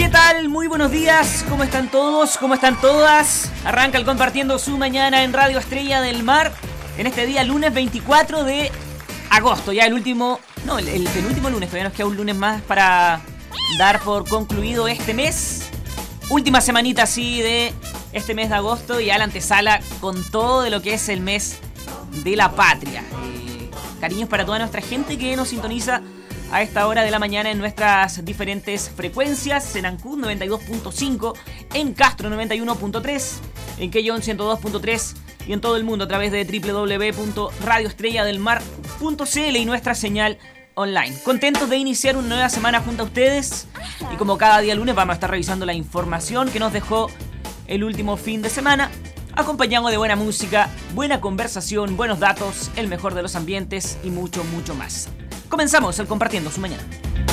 ¿Qué tal? Muy buenos días, ¿cómo están todos? ¿Cómo están todas? Arranca el Compartiendo su Mañana en Radio Estrella del Mar en este día lunes 24 de agosto, ya el último, no, el penúltimo lunes, todavía nos queda un lunes más para dar por concluido este mes. Última semanita así de este mes de agosto y ya la antesala con todo de lo que es el mes de la patria. Cariños para toda nuestra gente que nos sintoniza a esta hora de la mañana en nuestras diferentes frecuencias, en Ancud 92.5, en Castro 91.3, en Quellón 102.3 y en todo el mundo a través de www.radioestrelladelmar.cl y nuestra señal online. Contentos de iniciar una nueva semana junto a ustedes y como cada día lunes vamos a estar revisando la información que nos dejó el último fin de semana, acompañado de buena música, buena conversación, buenos datos, el mejor de los ambientes y mucho, mucho más. Comenzamos el Compartiendo su Mañana.